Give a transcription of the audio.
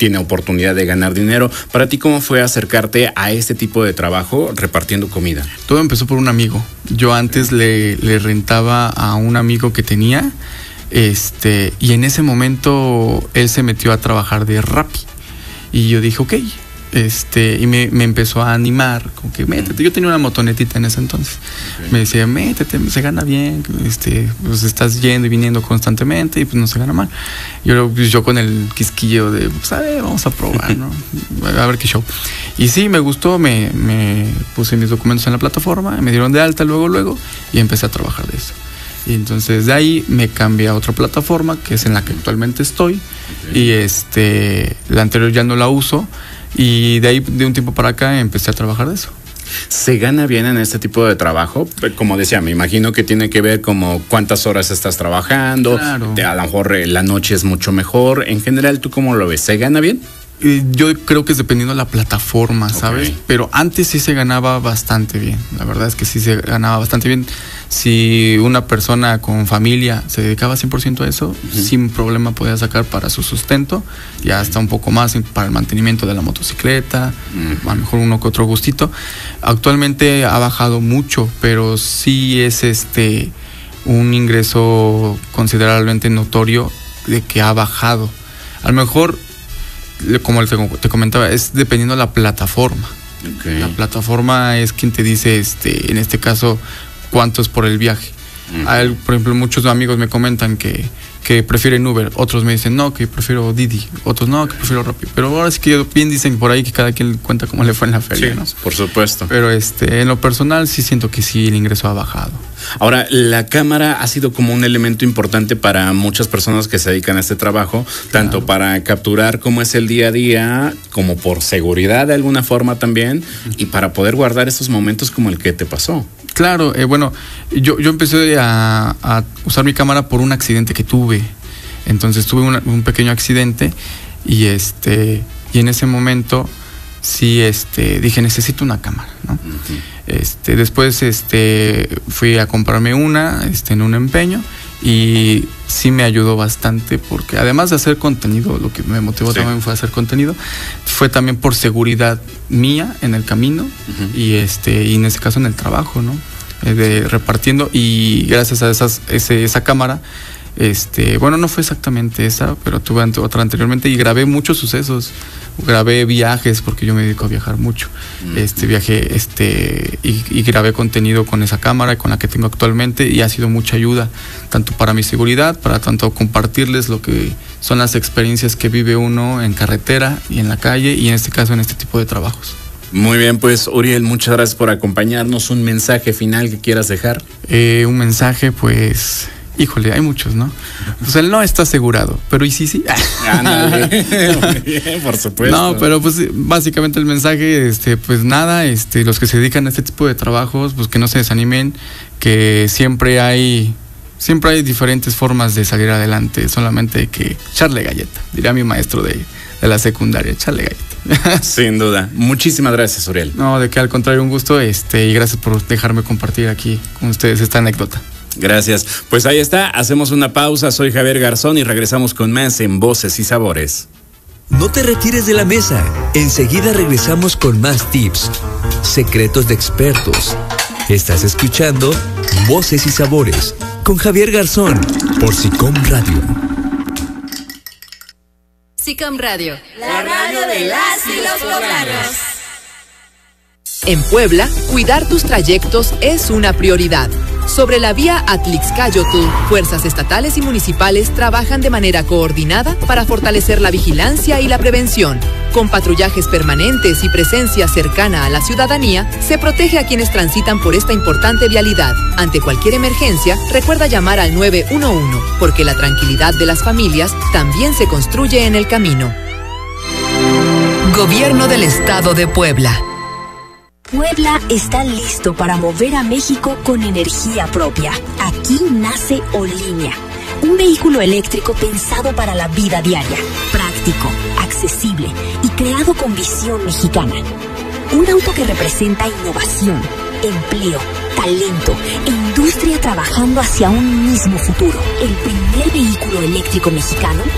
tiene oportunidad de ganar dinero. Para ti, ¿cómo fue acercarte a este tipo de trabajo repartiendo comida? Todo empezó por un amigo. Yo antes le rentaba a un amigo que tenía, y en ese momento él se metió a trabajar de Rappi. Y yo dije, ok. Y me empezó a animar, como que métete. Yo tenía una motonetita en ese entonces. Okay. Me decía, métete, se gana bien, pues estás yendo y viniendo constantemente y pues no se gana mal. Yo con el quisquillo de, pues a ver, vamos a probar, ¿no? A ver qué show. Y sí, me gustó, me puse mis documentos en la plataforma, me dieron de alta luego y empecé a trabajar de eso. Y entonces de ahí me cambié a otra plataforma, que es en la que actualmente estoy. Okay. Y la anterior ya no la uso. Y de ahí, de un tiempo para acá, empecé a trabajar de eso. ¿Se gana bien en este tipo de trabajo? Como decía, me imagino que tiene que ver como cuántas horas estás trabajando. Claro. A lo mejor la noche es mucho mejor. En general, ¿tú cómo lo ves? ¿Se gana bien? Yo creo que es dependiendo de la plataforma, ¿sabes? Okay. Pero antes sí se ganaba bastante bien. La verdad es que sí se ganaba bastante bien. Si una persona con familia se dedicaba 100% a eso, sin problema podía sacar para su sustento y hasta un poco más para el mantenimiento de la motocicleta, a lo mejor uno que otro gustito. Actualmente ha bajado mucho, pero sí es un ingreso considerablemente notorio de que ha bajado. A lo mejor, como te comentaba, es dependiendo de la plataforma. Okay. La plataforma es quien te dice, en este caso, cuánto es por el viaje. Por ejemplo, muchos amigos me comentan que prefieren Uber, otros me dicen no, que prefiero Didi, otros no, que prefiero Rappi. Pero ahora sí que bien dicen por ahí que cada quien cuenta cómo le fue en la feria, sí, ¿no? Por supuesto. Pero en lo personal sí siento que sí el ingreso ha bajado. Ahora, la cámara ha sido como un elemento importante para muchas personas que se dedican a este trabajo, tanto para capturar cómo es el día a día, como por seguridad de alguna forma también, y para poder guardar esos momentos como el que te pasó. Claro, bueno, yo empecé a usar mi cámara por un accidente que tuve. Entonces tuve un pequeño accidente y en ese momento sí dije, necesito una cámara, ¿no? Después fui a comprarme una en un empeño y sí me ayudó bastante, porque además de hacer contenido, lo que me motivó también fue hacer contenido, fue también por seguridad mía en el camino y en ese caso en el trabajo, ¿no? Repartiendo, y gracias a esa cámara, bueno, no fue exactamente esa, pero tuve otra anteriormente y grabé muchos sucesos. Grabé viajes, porque yo me dedico a viajar mucho. Viajé y grabé contenido con esa cámara, con la que tengo actualmente, y ha sido mucha ayuda, tanto para mi seguridad, para tanto compartirles lo que son las experiencias que vive uno en carretera y en la calle, y en este caso en este tipo de trabajos. Muy bien, pues Uriel, muchas gracias por acompañarnos. ¿Un mensaje final que quieras dejar? Un mensaje, pues... Híjole, hay muchos, ¿no? Pues el no está asegurado, pero ¿y sí? Ándale. Muy bien, por supuesto. No, pero pues básicamente el mensaje, pues nada, los que se dedican a este tipo de trabajos, pues que no se desanimen, que siempre hay diferentes formas de salir adelante, solamente hay que echarle galleta, diría mi maestro de la secundaria, echarle galleta. Sin duda. Muchísimas gracias, Uriel. No, de que al contrario, un gusto, y gracias por dejarme compartir aquí con ustedes esta anécdota. Gracias. Pues ahí está, hacemos una pausa. Soy Javier Garzón y regresamos con más en Voces y Sabores. No te retires de la mesa. Enseguida regresamos con más tips, secretos de expertos. Estás escuchando Voces y Sabores con Javier Garzón por SICOM Radio. SICOM Radio, la radio de las y los poblanos. En Puebla, cuidar tus trayectos es una prioridad. Sobre la vía Atlixcáyotl, fuerzas estatales y municipales trabajan de manera coordinada para fortalecer la vigilancia y la prevención. Con patrullajes permanentes y presencia cercana a la ciudadanía, se protege a quienes transitan por esta importante vialidad. Ante cualquier emergencia, recuerda llamar al 911, porque la tranquilidad de las familias también se construye en el camino. Gobierno del Estado de Puebla. Puebla está listo para mover a México con energía propia. Aquí nace Olínea, un vehículo eléctrico pensado para la vida diaria, práctico, accesible y creado con visión mexicana. Un auto que representa innovación, empleo, talento e industria trabajando hacia un mismo futuro. El primer vehículo eléctrico mexicano